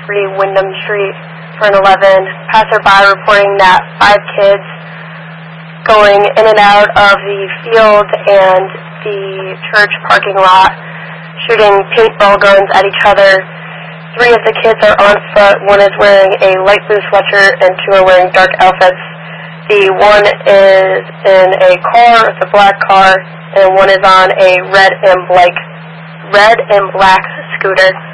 Wyndham Street for an 11. Passerby reporting that 5 kids going in and out of the field and the church parking lot, shooting paintball guns at each other. 3 of the kids are on foot. 1 is wearing a light blue sweatshirt and 2 are wearing dark outfits. The 1 is in a car, it's a black car, and 1 is on a red and black scooter.